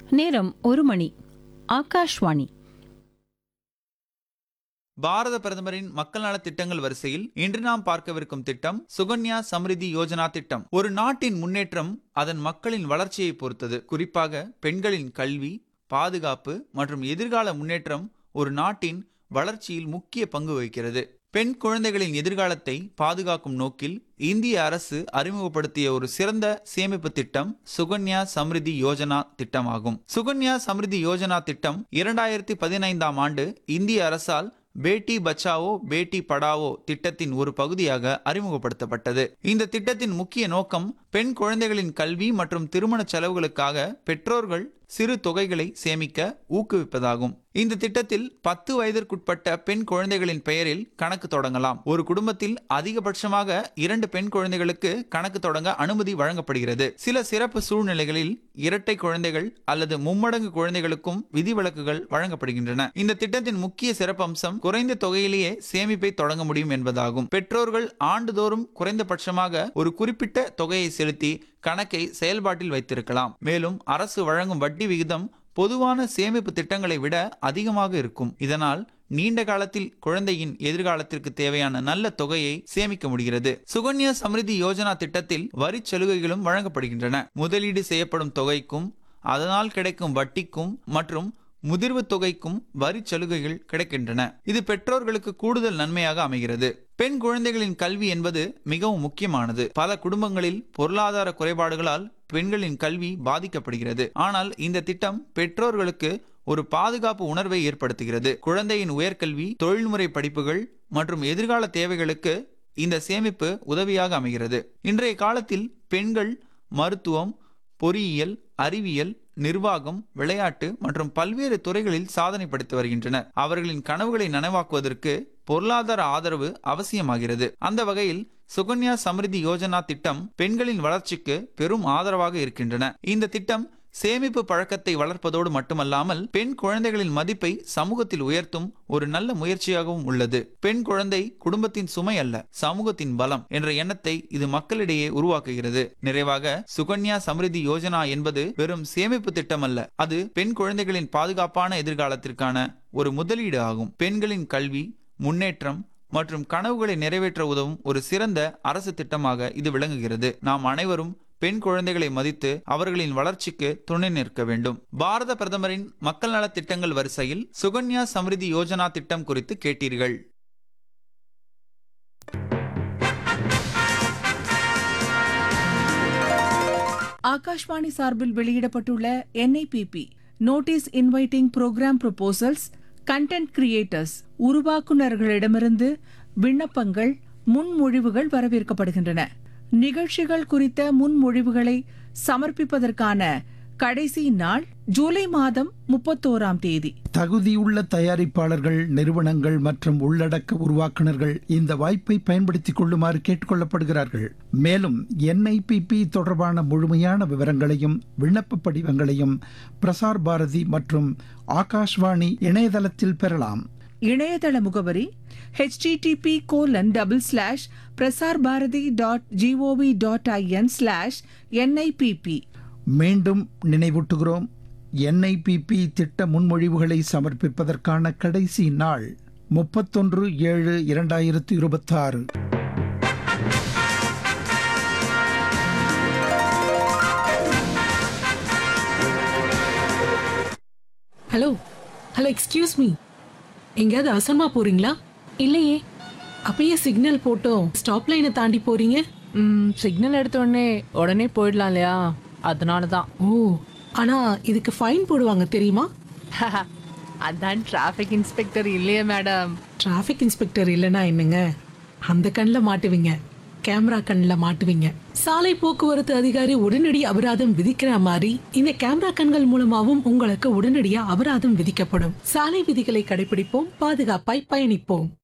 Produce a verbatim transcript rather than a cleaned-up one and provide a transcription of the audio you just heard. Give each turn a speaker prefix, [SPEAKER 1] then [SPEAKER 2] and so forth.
[SPEAKER 1] நேரம் ஒரு மணி. ஆகாஷ்வாணி.
[SPEAKER 2] பாரத பிரதமரின் மக்கள் நல திட்டங்கள் வரிசையில் இன்று நாம் பார்க்கவிருக்கும் திட்டம் சுகன்யா சம்ரிதி யோஜனா திட்டம். ஒரு நாட்டின் முன்னேற்றம் அதன் மக்களின் வளர்ச்சியை பொறுத்தது. குறிப்பாக பெண்களின் கல்வி, பாதுகாப்பு மற்றும் எதிர்கால முன்னேற்றம் ஒரு நாட்டின் வளர்ச்சியில் முக்கிய பங்கு வகிக்கிறது. பெண் குழந்தைகளின் எதிர்காலத்தை பாதுகாக்கும் நோக்கில் இந்திய அரசு அறிமுகப்படுத்திய ஒரு சிறந்த சேமிப்பு திட்டம் சுகன்யா சம்ரிதி யோஜனா திட்டமாகும். சுகன்யா சம்ரிதி யோஜனா திட்டம் இரண்டாயிரத்தி பதினைந்தாம் ஆண்டு இந்திய அரசால் பேட்டி பச்சாவோ பேட்டி படாவோ திட்டத்தின் ஒரு பகுதியாக அறிமுகப்படுத்தப்பட்டது. இந்த திட்டத்தின் முக்கிய நோக்கம் பெண் குழந்தைகளின் கல்வி மற்றும் திருமண செலவுகளுக்காக பெற்றோர்கள் சிறு தொகைகளை சேமிக்க ஊக்குவிப்பதாகும். இந்த திட்டத்தில் பத்து வயதிற்குட்பட்ட பெண் குழந்தைகளின் பெயரில் கணக்கு தொடங்கலாம். ஒரு குடும்பத்தில் அதிகபட்சமாக இரண்டு பெண் குழந்தைகளுக்கு கணக்கு தொடங்க அனுமதி வழங்கப்படுகிறது. சில சிறப்பு சூழ்நிலைகளில் இரட்டை குழந்தைகள் அல்லது மும்மடங்கு குழந்தைகளுக்கும் விதிவிலக்குகள் வழங்கப்படுகின்றன. இந்த திட்டத்தின் முக்கிய சிறப்பம்சம் குறைந்த தொகையிலேயே சேமிப்பை தொடங்க முடியும் என்பதாகும். பெற்றோர்கள் ஆண்டுதோறும் குறைந்தபட்சமாக ஒரு குறிப்பிட்ட தொகையை செலுத்தி கணக்கை செயல்பாட்டில் வைத்திருக்கலாம். மேலும் அரசு வழங்கும் வட்டி விகிதம் பொதுவான சேமிப்பு திட்டங்களை விட அதிகமாக இருக்கும். இதனால் நீண்ட காலத்தில் குழந்தையின் எதிர்காலத்திற்கு தேவையான நல்ல தொகையை சேமிக்க முடிகிறது. சுகன்யா சம்ரிதி யோஜனா திட்டத்தில் வரி சலுகைகளும் வழங்கப்படுகின்றன. முதலீடு செய்யப்படும் தொகைக்கும் அதனால் கிடைக்கும் வட்டிக்கும் மற்றும் முதிர்வு தொகைக்கும் வரி சலுகைகள் கிடைக்கின்றன. இது பெற்றோர்களுக்கு கூடுதல் நன்மையாக அமைகிறது. பெண் குழந்தைகளின் கல்வி என்பது மிகவும் முக்கியமானது. பல குடும்பங்களில் பொருளாதார குறைபாடுகளால் பெண்களின் கல்வி பாதிக்கப்படுகிறது. ஆனால் இந்த திட்டம் பெற்றோர்களுக்கு ஒரு பாதுகாப்பு உணர்வை ஏற்படுத்துகிறது. குழந்தையின் உயர்கல்வி, தொழில்முறை படிப்புகள் மற்றும் எதிர்கால தேவைகளுக்கு இந்த சேமிப்பு உதவியாக அமைகிறது. இன்றைய காலத்தில் பெண்கள் மருத்துவம், பொறியியல், அறிவியல், நிர்வாகம், விளையாட்டு மற்றும் பல்வேறு துறைகளில் சாதனை படைத்து வருகின்றனர். அவர்களின் கனவுகளை நனவாக்குவதற்கு பொருளாதார ஆதரவு அவசியமாகிறது. அந்த வகையில் சுகன்யா சம்ரிதி யோஜனா திட்டம் பெண்களின் வளர்ச்சிக்கு பெரும் ஆதரவாக இருக்கின்றன. இந்த திட்டம் சேமிப்பு பழக்கத்தை வளர்ப்பதோடு மட்டுமல்லாமல் பெண் குழந்தைகளின் மதிப்பை சமூகத்தில் உயர்த்தும் ஒரு நல்ல முயற்சியாகவும் உள்ளது. பெண் குழந்தை குடும்பத்தின் சுமை அல்ல, சமூகத்தின் பலம் என்ற எண்ணத்தை இது மக்களிடையே உருவாக்குகிறது. நிறைவாக, சுகன்யா சம்ரிதி யோஜனா என்பது வெறும் சேமிப்பு திட்டம் அல்ல, அது பெண் குழந்தைகளின் பாதுகாப்பான எதிர்காலத்திற்கான ஒரு முதலீடு ஆகும். பெண்களின் கல்வி, முன்னேற்றம் மற்றும் கனவுகளை நிறைவேற்ற உதவும் ஒரு சிறந்த அரசு திட்டமாக இது விளங்குகிறது. நாம் அனைவரும் பெண் குழந்தைகளை மதித்து அவர்களின் வளர்ச்சிக்கு துணை நிற்க வேண்டும். பாரத பிரதமரின் மக்கள் நல திட்டங்கள் வரிசையில் சுகன்யா சம்ரிதி யோஜனா திட்டம் குறித்து கேட்டீர்கள்.
[SPEAKER 3] ஆகாஷ்வாணி சார்பில் வெளியிடப்பட்டுள்ள என் I P B notice inviting program proposals content creators உருவாக்குநர்களிடமிருந்து விண்ணப்பங்கள், முன்மொழிவுகள் வரவேற்கப்படுகின்றன. நிகழ்ச்சிகள் குறித்த முன்மொழிவுகளை சமர்ப்பிப்பதற்கான கடைசி நாள் ஜூலை மாதம் முப்பத்தோராம் தேதி.
[SPEAKER 4] தகுதியுள்ள தயாரிப்பாளர்கள், நிறுவனங்கள் மற்றும் உள்ளடக்க உருவாக்குநர்கள் இந்த வாய்ப்பை பயன்படுத்திக் கொள்ளுமாறு கேட்டுக்கொள்ளப்படுகிறார்கள். மேலும் என் ஐ பி பி தொடர்பான முழுமையான விவரங்களையும் விண்ணப்ப படிவங்களையும் பிரசார் பாரதி மற்றும் ஆகாஷ்வாணி இணையதளத்தில் பெறலாம்.
[SPEAKER 3] இணையதள முகவரி H D D B colon double slash Prasar Bharathi dot gov dot IN slash N I P B.
[SPEAKER 4] மீண்டும் நினைவூட்டுகிறோம், என் ஐ பி பி திட்ட முன்மொழிவுகளை சமர்ப்பிப்பதற்கான கடைசி நாள் முப்பத்தொன்று ஏழு இரண்டாயிரத்து இருபத்தி ஆறு.
[SPEAKER 5] ஹலோ ஹலோ எக்ஸ்கியூஸ் மீ, எங்கேயாவது அவசரமா போறீங்களா?
[SPEAKER 6] இல்லையே.
[SPEAKER 5] அப்பயே சிக்னல் போட்டோம் ஸ்டாப் லைனை தாண்டி போறீங்க.
[SPEAKER 6] ம் சிக்னல் எடுத்த உடனே உடனே போயிடலாம் இல்லையா, அதனால தான்.
[SPEAKER 5] ஓ, ஆனா இதுக்கு ஃபைன் போடுவாங்க தெரியுமா?
[SPEAKER 6] அதான் டிராஃபிக் இன்ஸ்பெக்டர் இல்லையே மேடம்.
[SPEAKER 5] டிராஃபிக் இன்ஸ்பெக்டர் இல்லைன்னா என்னங்க, அந்த கண்ணில் மாட்டுவீங்க, கேமரா கண்ணில் மாட்டுவீங்க. சாலை போக்குவரத்து அதிகாரி உடனடி அபராதம் விதிக்கிற மாதிரி இந்த கேமரா கண்கள் மூலமாவும் உங்களுக்கு உடனடியா அபராதம் விதிக்கப்படும். சாலை விதிகளை கடைபிடிப்போம், பாதுகாப்பாய் பயணிப்போம்.